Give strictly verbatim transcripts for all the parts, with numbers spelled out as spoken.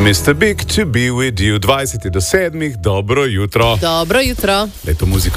mister Big to be with you, dvajset do sedmih, dobro jutro. Dobro jutro. Leto muziko.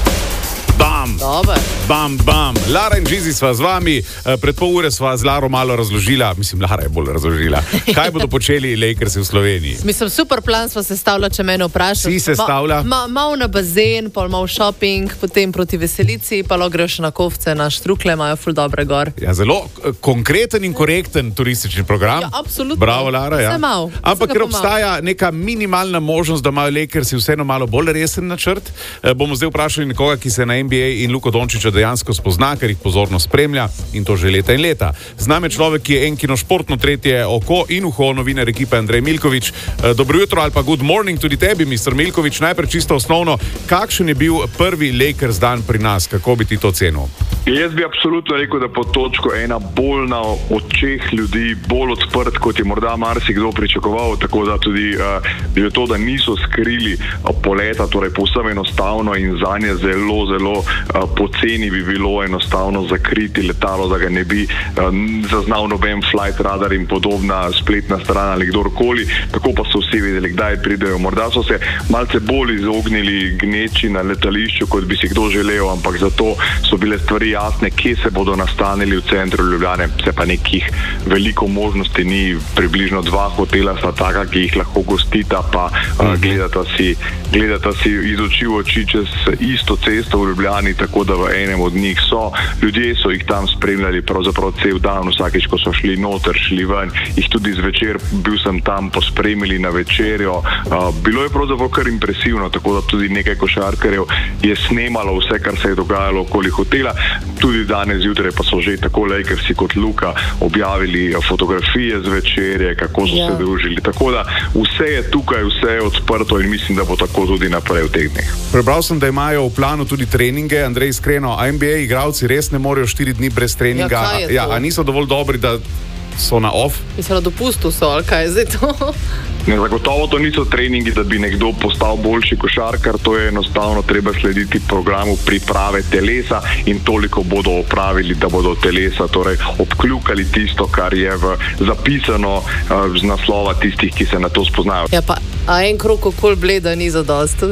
Bam, Dobar. bam, bam. Lara in Žizi sva z vami. Pred pol ure sva z Laro malo razložila, mislim, Lara je bolj razložila, kaj bodo počeli Lakersi v Sloveniji. Mislim, super plan sva sestavila, če mene vprašaš. Si sestavila? Ma, ma, mal na bazen, pol mal shopping, potem proti veselici, pa lahko greš na Kovce, na Štrukle, imajo ful dobre gor. Ja, zelo konkreten in korekten turistični program. Ja, absolutno. Bravo, Lara. Ja. Vse mal. Ampak ker obstaja neka minimalna možnost, da imajo Lakersi vseeno malo bolj resen načrt, bomo zdaj vprašali nekoga, ki se na N B A in Luko Dončiča dejansko spozna, ker jih pozorno spremlja in to že leta in leta. Z nami je človek, ki je enkino športno tretje oko in uho, novinar ekipe Andrej Milkovič. Dobro jutro ali pa good morning tudi tebi, mister Milkovič. Najprej čisto osnovno, kakšen je bil prvi Lakers dan pri nas? Kako bi ti to cenil? Jaz bi absolutno rekel, da po točko ena bolj na očeh ljudi, bolj odprt, kot je morda marsikdo pričakoval, tako da tudi uh, to, da niso skrili uh, poleta, torej povsem enostavno in zanje zelo, zelo uh, poceni bi bilo enostavno zakriti letalo, da ga ne bi uh, zaznal noben flight radar in podobna spletna stran ali kdorkoli, tako pa so vsi vedeli, kdaj pridejo. Morda so se malce bolj izognili gneči na letališču, kot bi si kdo želel, ampak zato so bile stvari jasne, kje se bodo nastanili v centru Ljubljane, se pa nekih veliko možnosti ni, približno dva hotela sta taka, ki jih lahko gostita, pa uh, gledata si, gledata si iz oči v oči čez isto cesto v Ljubljani, tako da v enem od njih so. Ljudje so jih tam spremljali pravzaprav cel dan, vsakeč, ko so šli noter, šli ven, jih tudi zvečer, bil sem tam, pospremili na večerjo. Uh, bilo je pravzaprav kar impresivno, tako da tudi nekaj košarkarjev je snemalo vse, kar se je dogajalo okoli hotela. Tudi danes zjutraj pa so že tako Lakersi kot Luka objavili fotografije z večerje, kako so ja. se družili. Tako da vse je tukaj, vse je odprto in mislim, da bo tako tudi naprej v teh dneh. Prebral sem, da imajo v planu tudi treninge. Andrej, iskreno, a N B A igralci res ne morejo štiri dni brez treninga? Ja, ja, a niso dovolj dobri, da so na off? Mislim, na dopustu so, ali kaj je zdaj to? Ne, zagotovo to niso treningi, da bi nekdo postal boljši košarkar, to je enostavno treba slediti programu priprave telesa in toliko bodo opravili, da bodo telesa torej obkljukali tisto, kar je v, zapisano uh, z naslova tistih, ki se na to spoznajo. Ja, pa a en krog okoli bleda ni zadost?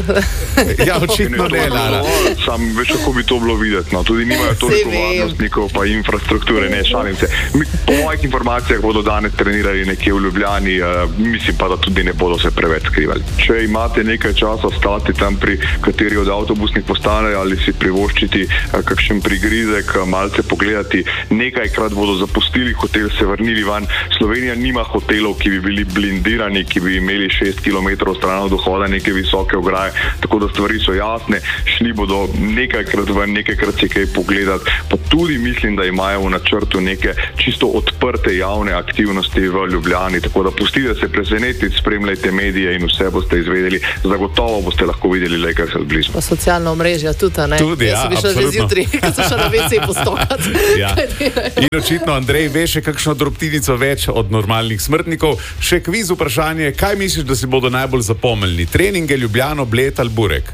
Ja, očitno ne, Lara. Sam veš, kako bi to bilo videti. No. Tudi nimajo toliko varnostnikov pa infrastrukture, ne, šalim se. Mi, po mojih informacijah bodo danes trenirali nekje v Ljubljani, uh, mislim pa, da tudi ne bodo se preveč skrivali. Če imate nekaj časa stati tam pri kateri od avtobusnih postanej ali si privoščiti uh, kakšen prigrizek, uh, malce pogledati, nekajkrat bodo zapustili hotel, se vrnili van. Slovenija nima hotelov, ki bi bili blindirani, ki bi imeli šest kilometrov stran od vhoda neke visoke ograje, tako da stvari so jasne, šli bodo nekajkrat ven, nekajkrat si kaj pogledati, pa tudi mislim, da imajo v načrtu neke čisto odprte javne aktivnosti v Ljubljani, tako da pustite se presenetiti, spremljajte medije in vse boste izvedeli. Zagotovo boste lahko videli Lakers od blizu. Pa socialna omrežja tudi, ne? Tudi, ja, absolutno. Jaz sem bi šla že zjutraj, ko sem šla na ve ce postokati. Ja. In očitno, Andrej, veš še kakšno drobtinico več od normalnih smrtnikov. Še kviz vprašanje, kaj misliš, da si bodo najbolj zapomnili? Treninge, Ljubljano, Bled ali Burek?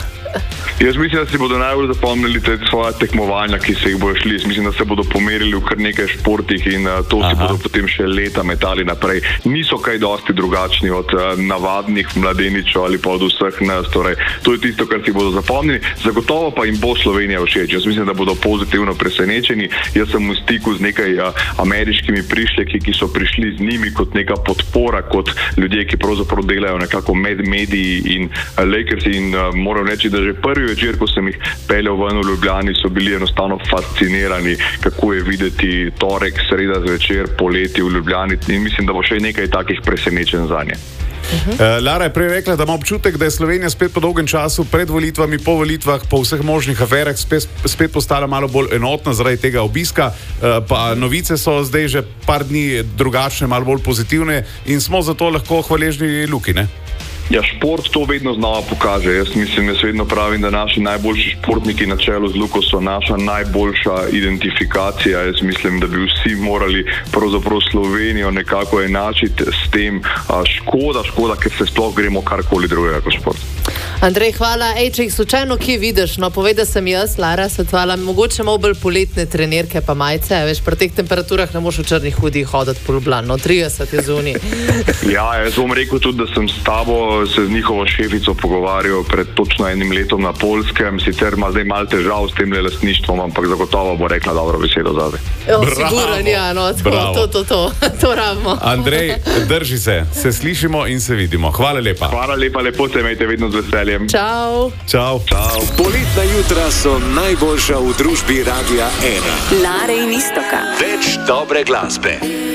Jaz mislim, da si bodo najbolj zapomnili te svoje tekmovanja, ki se jih bodo šli. Jaz mislim, da se bodo pomerili v kar nekaj športih in uh, to Aha. si bodo potem še leta metali naprej. Niso kaj dosti drugačni od uh, navadnih mladeničev ali pa od vseh nas. Torej, to je tisto, kar si bodo zapomnili. Zagotovo pa jim bo Slovenija všeč. Jaz mislim, da bodo pozitivno presenečeni. Jaz sem v stiku z nekaj uh, ameriškimi prišljeki, ki so prišli z njimi kot neka podpora, kot ljudje, ki pravzaprav delajo nekako med mediji in uh, Lakersi in uh, moram reči, da že prvi večer, ko sem jih peljal ven v Ljubljani, so bili enostavno fascinirani, kako je videti torek, sreda zvečer, poleti v Ljubljani in mislim, da bo še nekaj takih presenečenj zanje. Uh-huh. Uh, Lara je prej rekla, da ima občutek, da je Slovenija spet po dolgem času, pred volitvami, po volitvah, po vseh možnih aferah spet, spet postala malo bolj enotna zaradi tega obiska, uh, pa novice so zdaj že par dni drugačne, malo bolj pozitivne in smo zato lahko hvaležni Luki, ne? Ja, šport to vedno znova pokaže. Jaz mislim, jaz vedno pravim, da naši najboljši športniki na čelu z Luko so naša najboljša identifikacija. Jaz mislim, da bi vsi morali pravzaprav Slovenijo nekako enačiti s tem. Škoda, škoda, ker se sploh gremo karkoli drugega kot šport. Andrej, hvala. Ej, če jih slučajno kje vidiš, no povej, da sem jaz, Lara, svetovala, mogoče malo bolj poletne trenirke pa majice, veš, pri teh temperaturah ne moš v črnih hudih hoditi po Ljubljani, no trideset je zunaj. Ja, jaz bom rekel tudi, da sem s tabo se z njihovo šefico pogovarjal pred točno enim letom na Poljskem, sicer ima zdaj malo težav s tem lastništvom, ampak zagotovo bo rekla dobro besedo zate. Jo, siguran, ja, no, tako, to, to, to, to rabimo. Andrej, drži se, se slišimo in se vidimo. Hvala lepa. Hvala lepa, lepo se imejte, vedno z veseljem. Čau. Čau. Čau. Poletna jutra so najboljša v družbi Radia ena. Lare in Istoka. Več dobre glasbe.